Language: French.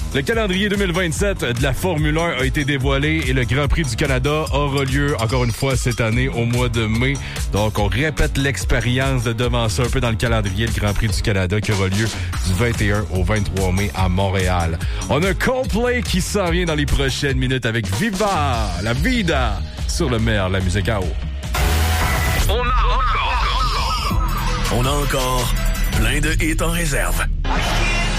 Le calendrier 2027 de la Formule 1 a été dévoilé et le Grand Prix du Canada aura lieu encore une fois cette année au mois de mai. Donc, on répète l'expérience de devancer un peu dans le calendrier le Grand Prix du Canada qui aura lieu du 21 au 23 mai à Montréal. On a Coldplay qui s'en vient dans les prochaines minutes avec Viva la Vida sur le meilleur de la musique à eau. On a encore plein de hits en réserve.